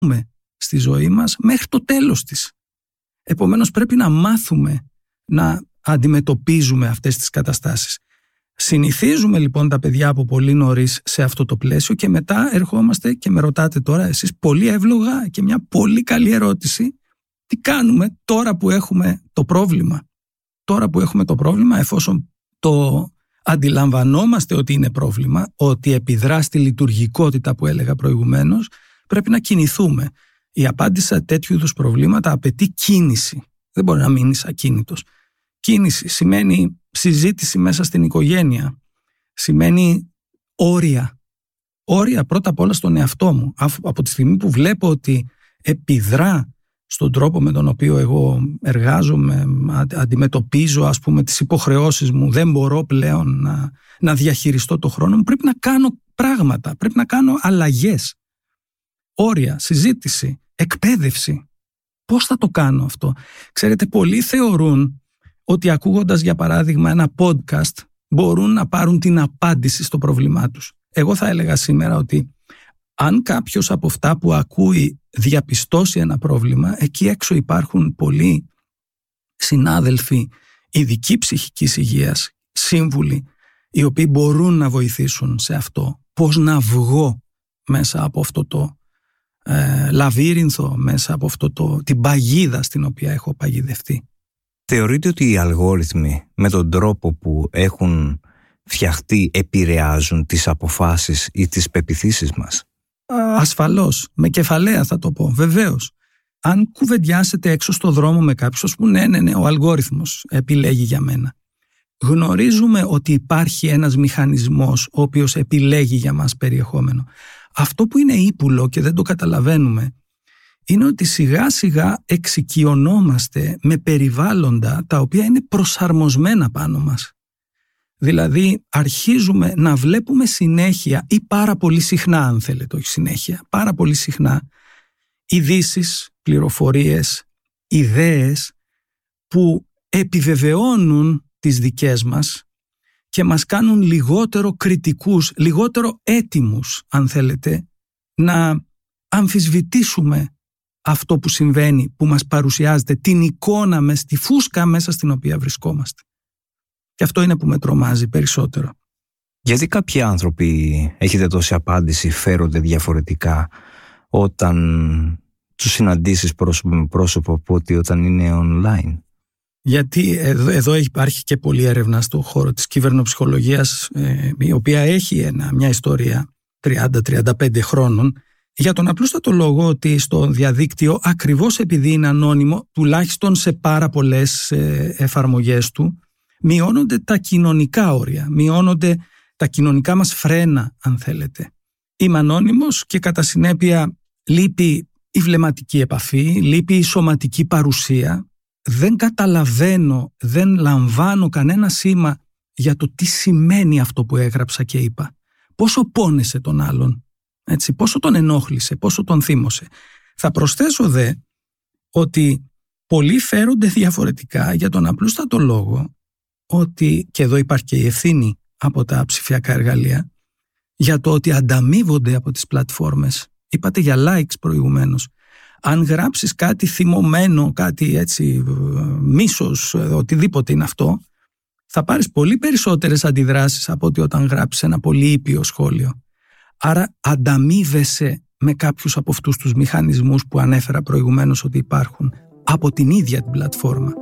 στη ζωή μας μέχρι το τέλος της. Επομένως πρέπει να μάθουμε να αντιμετωπίζουμε αυτές τις καταστάσεις. Συνηθίζουμε λοιπόν τα παιδιά από πολύ νωρίς σε αυτό το πλαίσιο και μετά ερχόμαστε και με ρωτάτε τώρα εσείς πολύ εύλογα και μια πολύ καλή ερώτηση. Τι κάνουμε τώρα που έχουμε το πρόβλημα? Τώρα που έχουμε το πρόβλημα, εφόσον το αντιλαμβανόμαστε ότι είναι πρόβλημα, ότι επιδρά στη λειτουργικότητα που έλεγα προηγουμένως, πρέπει να κινηθούμε. Η απάντηση σε τέτοιου είδους προβλήματα απαιτεί κίνηση. Δεν μπορεί να μείνεις ακίνητος. Κίνηση σημαίνει συζήτηση μέσα στην οικογένεια. Σημαίνει όρια. Όρια πρώτα απ' όλα στον εαυτό μου. Από τη στιγμή που βλέπω ότι επιδρά στον τρόπο με τον οποίο εγώ εργάζομαι, αντιμετωπίζω ας πούμε τις υποχρεώσεις μου, δεν μπορώ πλέον να διαχειριστώ το χρόνο μου, πρέπει να κάνω πράγματα, πρέπει να κάνω αλλαγές. Όρια, συζήτηση, εκπαίδευση. Πώς θα το κάνω αυτό? Ξέρετε, πολλοί θεωρούν ότι ακούγοντας για παράδειγμα ένα podcast μπορούν να πάρουν την απάντηση στο πρόβλημά τους. Εγώ θα έλεγα σήμερα ότι αν κάποιος από αυτά που ακούει διαπιστώσει ένα πρόβλημα, εκεί έξω υπάρχουν πολλοί συνάδελφοι ειδικοί ψυχικής υγείας, σύμβουλοι, οι οποίοι μπορούν να βοηθήσουν σε αυτό. Πώς να βγω μέσα από αυτό το λαβύρινθο, μέσα από την παγίδα στην οποία έχω παγιδευτεί. Θεωρείτε ότι οι αλγόριθμοι με τον τρόπο που έχουν φτιαχτεί επηρεάζουν τις αποφάσεις ή τις πεποιθήσεις μας? Ασφαλώς, με κεφαλαία θα το πω, βεβαίως. Αν κουβεντιάσετε έξω στο δρόμο με κάποιους που ναι, ο αλγόριθμος επιλέγει για μένα. Γνωρίζουμε ότι υπάρχει ένας μηχανισμός ο οποίος επιλέγει για μας περιεχόμενο. Αυτό που είναι ύπουλο και δεν το καταλαβαίνουμε είναι ότι σιγά σιγά εξοικειωνόμαστε με περιβάλλοντα τα οποία είναι προσαρμοσμένα πάνω μας. Δηλαδή αρχίζουμε να βλέπουμε συνέχεια ή πάρα πολύ συχνά, αν θέλετε, όχι συνέχεια, πάρα πολύ συχνά ειδήσεις, πληροφορίες, ιδέες που επιβεβαιώνουν τις δικές μας και μας κάνουν λιγότερο κριτικούς, λιγότερο έτοιμους, αν θέλετε, να αμφισβητήσουμε αυτό που συμβαίνει, που μας παρουσιάζεται, την εικόνα μες στη φούσκα μέσα στην οποία βρισκόμαστε. Και αυτό είναι που με τρομάζει περισσότερο. Γιατί κάποιοι άνθρωποι, έχετε τόση απάντηση, φέρονται διαφορετικά όταν τους συναντήσεις πρόσωπο με πρόσωπο από ότι όταν είναι online? Γιατί εδώ υπάρχει και πολλή έρευνα στον χώρο της κυβερνοψυχολογίας, η οποία έχει μια ιστορία 30-35 χρόνων, για τον απλούστατο λόγο ότι στο διαδίκτυο, ακριβώς επειδή είναι ανώνυμο, τουλάχιστον σε πάρα πολλές εφαρμογές του, μειώνονται τα κοινωνικά όρια, μειώνονται τα κοινωνικά μας φρένα, αν θέλετε. Είμαι ανώνυμος και κατά συνέπεια λείπει η βλεμματική επαφή, λείπει η σωματική παρουσία. Δεν καταλαβαίνω, δεν λαμβάνω κανένα σήμα για το τι σημαίνει αυτό που έγραψα και είπα. Πόσο πόνεσε τον άλλον, έτσι, πόσο τον ενόχλησε, πόσο τον θύμωσε. Θα προσθέσω δε ότι πολλοί φέρονται διαφορετικά για τον απλούστατο λόγο ότι, και εδώ υπάρχει και η ευθύνη από τα ψηφιακά εργαλεία, για το ότι ανταμείβονται από τις πλατφόρμες. Είπατε για likes προηγουμένως. Αν γράψεις κάτι θυμωμένο, κάτι έτσι μίσος, οτιδήποτε είναι αυτό, θα πάρεις πολύ περισσότερες αντιδράσεις από ότι όταν γράψεις ένα πολύ ήπιο σχόλιο. Άρα ανταμείβεσαι με κάποιους από αυτούς τους μηχανισμούς που ανέφερα προηγουμένως ότι υπάρχουν από την ίδια την πλατφόρμα.